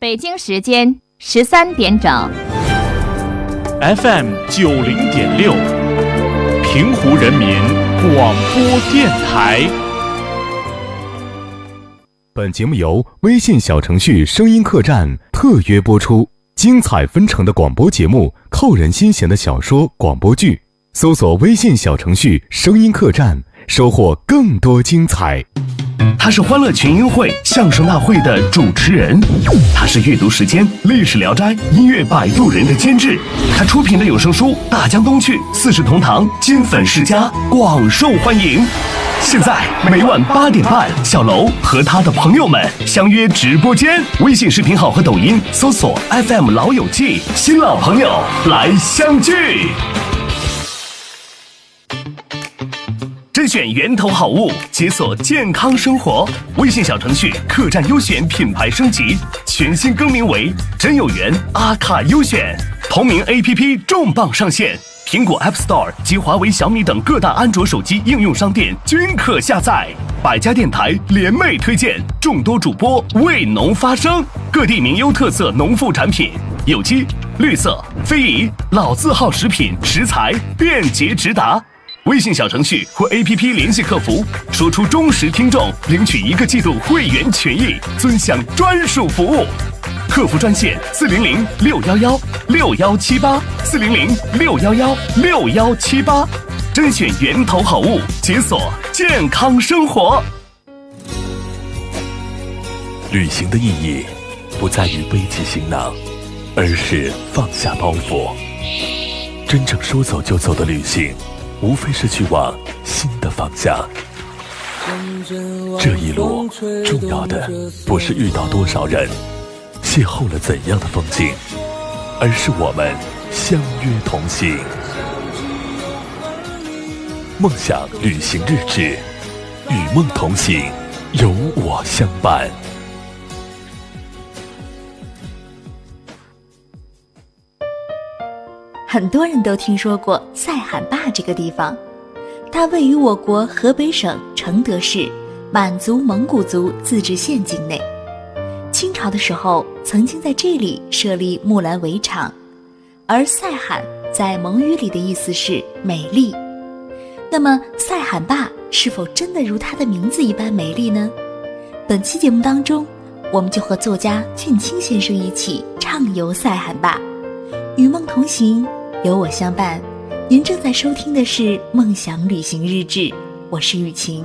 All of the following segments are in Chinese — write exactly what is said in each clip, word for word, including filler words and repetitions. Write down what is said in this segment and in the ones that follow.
北京时间十三点整。 F M 九零点六，平湖人民广播电台。 本节目由微信小程序声音客栈特约播出，精彩纷呈的广播节目，扣人心弦的小说广播剧，搜索微信小程序声音客栈，收获更多精彩。 他是欢乐群英会相声大会的主持人，他是阅读时间历史聊斋音乐摆渡人的监制，他出品的有声书《大江东去》四世同堂金粉世家广受欢迎。现在每晚八点半，小楼和他的朋友们相约直播间，微信视频号和抖音搜索 F M 老友记，新老朋友来相聚。甄选源头好物，解锁健康生活。微信小程序客栈优选品牌升级，全新更名为真有缘阿卡优选。同名 A P P 重磅上线，苹果 App Store 及华为、小米等各大安卓手机应用商店均可下载。百家电台联袂推荐，众多主播为农发声，各地名优特色农副产品，有机、绿色、非遗、老字号食品食材便捷直达。微信小程序或 A P P 联系客服，说出忠实听众，领取一个季度会员权益，尊享专属服务。客服专线四零零六幺幺六幺七八四零零六幺幺六幺七八，甄选源头好物，解锁健康生活。 旅行的意义不在于背起行囊，而是放下包袱。真正说走就走的旅行，无非是去往新的方向。这一路重要的不是遇到多少人，邂逅了怎样的风景，而是我们相约同行。梦想旅行日志，与梦同行，有我相伴。 很多人都听说过塞罕坝这个地方，它位于我国河北省承德市满族蒙古族自治县境内。清朝的时候曾经在这里设立木兰围场，而塞罕在蒙语里的意思是美丽。那么塞罕坝是否真的如它的名字一般美丽呢？本期节目当中，我们就和作家俊清先生一起畅游塞罕坝，与梦同行，有我相伴。您正在收听的是梦想旅行日志，我是雨晴。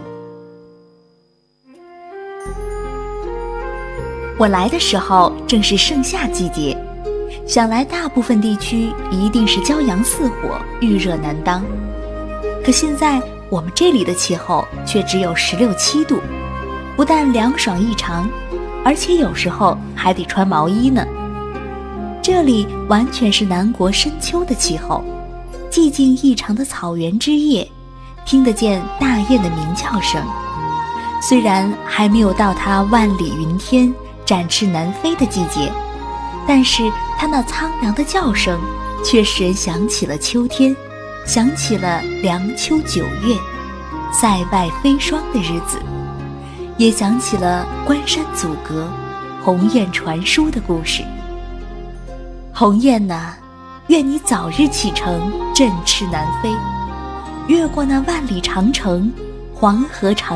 我来的时候正是盛夏季节，想来大部分地区一定是骄阳似火，遇热难当。可现在我们这里的气候却只有十六七度，不但凉爽异常，而且有时候还得穿毛衣呢。这里完全是南国深秋的气候，寂静异常的草原之夜，听得见大雁的鸣叫声。虽然还没有到它万里云天展翅南飞的季节，但是它那苍凉的叫声却使人想起了秋天，想起了凉秋九月塞外飞霜的日子，也想起了关山阻隔鸿雁传书的故事。鸿雁啊，愿你早日启程，振翅南飞，越过那万里长城，黄河长